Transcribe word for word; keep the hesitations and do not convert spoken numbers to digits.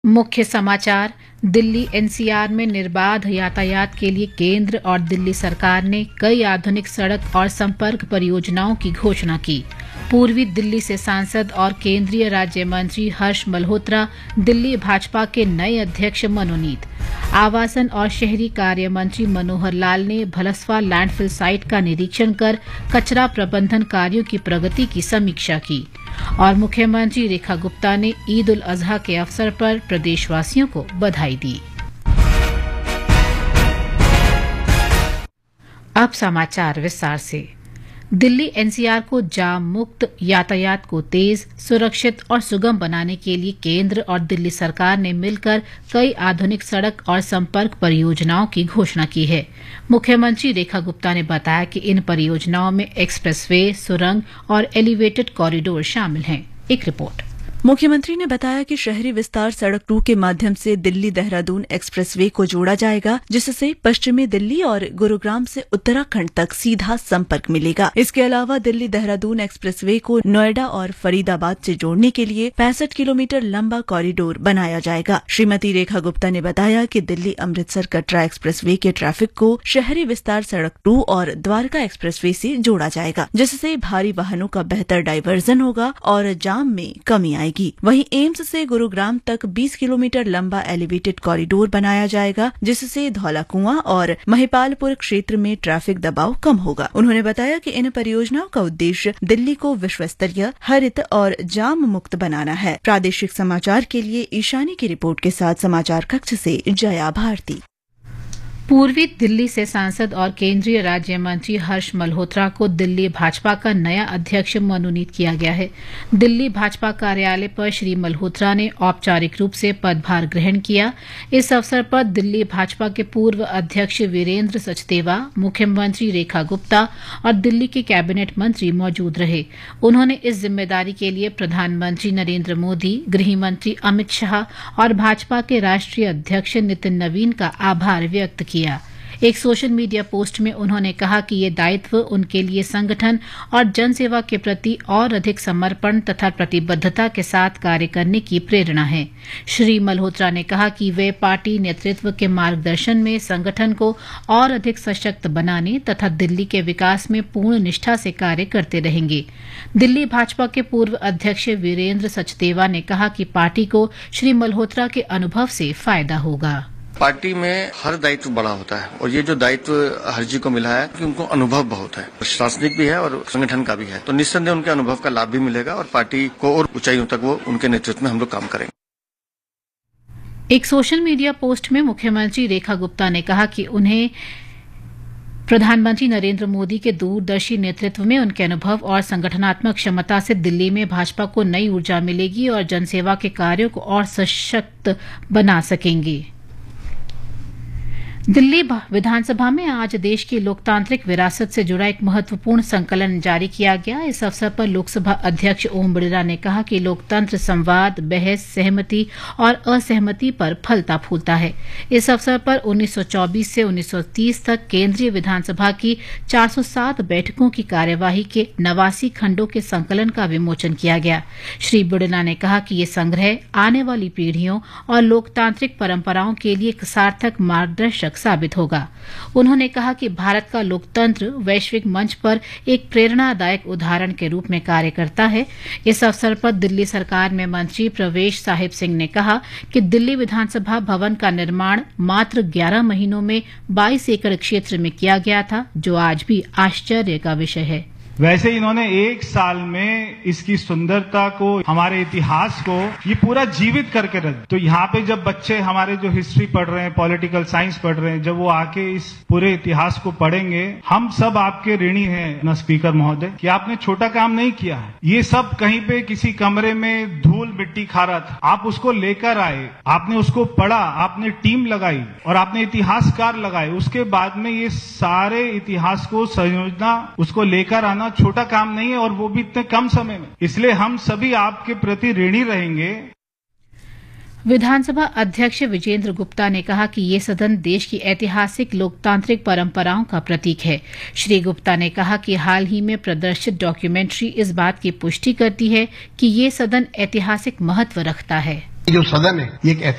मुख्य समाचार। दिल्ली एनसीआर में निर्बाध यातायात के लिए केंद्र और दिल्ली सरकार ने कई आधुनिक सड़क और संपर्क परियोजनाओं की घोषणा की। पूर्वी दिल्ली से सांसद और केंद्रीय राज्य मंत्री हर्ष मल्होत्रा दिल्ली भाजपा के नए अध्यक्ष मनोनीत। आवासन और शहरी कार्य मंत्री मनोहर लाल ने भलसवा लैंडफिल साइट का निरीक्षण कर कचरा प्रबंधन कार्यों की प्रगति की समीक्षा की। और मुख्यमंत्री रेखा गुप्ता ने ईद उल अजहा के अवसर पर प्रदेशवासियों को बधाई दी। अब समाचार विस्तार से। दिल्ली एनसीआर को जाम मुक्त यातायात को तेज, सुरक्षित और सुगम बनाने के लिए केंद्र और दिल्ली सरकार ने मिलकर कई आधुनिक सड़क और संपर्क परियोजनाओं की घोषणा की है। मुख्यमंत्री रेखा गुप्ता ने बताया कि इन परियोजनाओं में एक्सप्रेसवे, सुरंग और एलिवेटेड कॉरिडोर शामिल हैं। एक रिपोर्ट। मुख्यमंत्री ने बताया कि शहरी विस्तार सड़क टू के माध्यम से दिल्ली देहरादून एक्सप्रेसवे को जोड़ा जाएगा, जिससे पश्चिमी दिल्ली और गुरुग्राम से उत्तराखंड तक सीधा संपर्क मिलेगा। इसके अलावा दिल्ली देहरादून एक्सप्रेसवे को नोएडा और फरीदाबाद से जोड़ने के लिए पैंसठ किलोमीटर लंबा कॉरिडोर बनाया जाएगा। श्रीमती रेखा गुप्ता ने बताया कि दिल्ली अमृतसर कटरा एक्सप्रेसवे के ट्रैफिक को शहरी विस्तार सड़क टू और द्वारका एक्सप्रेसवे से जोड़ा जाएगा, जिससे भारी वाहनों का बेहतर डायवर्जन होगा और जाम में कमी आएगी। वहीं एम्स से गुरुग्राम तक बीस किलोमीटर लंबा एलिवेटेड कॉरिडोर बनाया जाएगा, जिससे धौला कुआं और महिपालपुर क्षेत्र में ट्रैफिक दबाव कम होगा। उन्होंने बताया कि इन परियोजनाओं का उद्देश्य दिल्ली को विश्व स्तरीय, हरित और जाम मुक्त बनाना है। प्रादेशिक समाचार के लिए ईशानी की रिपोर्ट के साथ समाचार कक्ष से जया भारती। पूर्वी दिल्ली से सांसद और केंद्रीय राज्य मंत्री हर्ष मल्होत्रा को दिल्ली भाजपा का नया अध्यक्ष मनोनीत किया गया है। दिल्ली भाजपा कार्यालय पर श्री मल्होत्रा ने औपचारिक रूप से पदभार ग्रहण किया। इस अवसर पर दिल्ली भाजपा के पूर्व अध्यक्ष वीरेंद्र सचदेवा, मुख्यमंत्री रेखा गुप्ता और दिल्ली के कैबिनेट मंत्री मौजूद रहे। उन्होंने इस जिम्मेदारी के लिए प्रधानमंत्री नरेंद्र मोदी, गृह मंत्री अमित शाह और भाजपा के राष्ट्रीय अध्यक्ष नितिन नवीन का आभार व्यक्त किया। एक सोशल मीडिया पोस्ट में उन्होंने कहा कि ये दायित्व उनके लिए संगठन और जनसेवा के प्रति और अधिक समर्पण तथा प्रतिबद्धता के साथ कार्य करने की प्रेरणा है। श्री मल्होत्रा ने कहा कि वे पार्टी नेतृत्व के मार्गदर्शन में संगठन को और अधिक सशक्त बनाने तथा दिल्ली के विकास में पूर्ण निष्ठा से कार्य करते रहेंगे। दिल्ली भाजपा के पूर्व अध्यक्ष वीरेंद्र सचदेवा ने कहा कि पार्टी को श्री मल्होत्रा के अनुभव से फायदा होगा। पार्टी में हर दायित्व बड़ा होता है और ये जो दायित्व हर जी को मिला है कि उनको अनुभव बहुत है, प्रशासनिक भी है और संगठन का भी है, तो निस्संदेह उनके अनुभव का लाभ भी मिलेगा और पार्टी को और ऊंचाइयों तक वो उनके नेतृत्व में हम लोग काम करेंगे। एक सोशल मीडिया पोस्ट में मुख्यमंत्री रेखा गुप्ता ने कहा कि उन्हें प्रधानमंत्री नरेंद्र मोदी के दूरदर्शी नेतृत्व में उनके अनुभव और संगठनात्मक क्षमता से दिल्ली में भाजपा को नई ऊर्जा मिलेगी और जनसेवा के कार्यों को और सशक्त बना सकेंगे। दिल्ली विधानसभा में आज देश की लोकतांत्रिक विरासत से जुड़ा एक महत्वपूर्ण संकलन जारी किया गया। इस अवसर पर लोकसभा अध्यक्ष ओम बिरला ने कहा कि लोकतंत्र संवाद, बहस, सहमति और असहमति पर फलता फूलता है। इस अवसर पर उन्नीस सौ चौबीस से उन्नीस सौ तीस तक केंद्रीय विधानसभा की चार सौ सात बैठकों की कार्यवाही के नवासी खंडों के संकलन का विमोचन किया गया। श्री बिरला ने कहा कि ये संग्रह आने वाली पीढ़ियों और लोकतांत्रिक परंपराओं के लिए एक सार्थक मार्गदर्शक साबित होगा। उन्होंने कहा कि भारत का लोकतंत्र वैश्विक मंच पर एक प्रेरणादायक उदाहरण के रूप में कार्य करता है। इस अवसर पर दिल्ली सरकार में मंत्री प्रवेश साहिब सिंह ने कहा कि दिल्ली विधानसभा भवन का निर्माण मात्र ग्यारह महीनों में बाईस एकड़ क्षेत्र में किया गया था, जो आज भी आश्चर्य का विषय है। वैसे इन्होंने एक साल में इसकी सुंदरता को, हमारे इतिहास को ये पूरा जीवित करके रख। तो यहाँ पे जब बच्चे हमारे जो हिस्ट्री पढ़ रहे हैं, पॉलिटिकल साइंस पढ़ रहे हैं, जब वो आके इस पूरे इतिहास को पढ़ेंगे, हम सब आपके ऋणी हैं न स्पीकर महोदय कि आपने छोटा काम नहीं किया है। ये सब कहीं पे किसी कमरे में धूल मिट्टी खा रहा था, आप उसको लेकर आए, आपने उसको पढ़ा, आपने टीम लगाई और आपने इतिहासकार लगाए। उसके बाद में ये सारे इतिहास को संयोजना, उसको लेकर आना छोटा काम नहीं है और वो भी इतने कम समय में। इसलिए हम सभी आपके प्रति ऋणी रहेंगे। विधानसभा अध्यक्ष विजेंद्र गुप्ता ने कहा कि ये सदन देश की ऐतिहासिक लोकतांत्रिक परंपराओं का प्रतीक है। श्री गुप्ता ने कहा कि हाल ही में प्रदर्शित डॉक्यूमेंट्री इस बात की पुष्टि करती है कि ये सदन ऐतिहासिक महत्व रखता है। जो सदन है ये एक